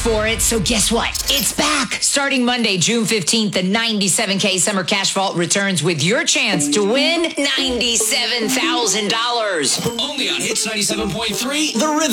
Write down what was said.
for it, so guess what? It's back. Starting Monday, June 15th, the 97K Summer Cash Vault returns with your chance to win $97,000. Only on Hits 97.3, The Rhythm.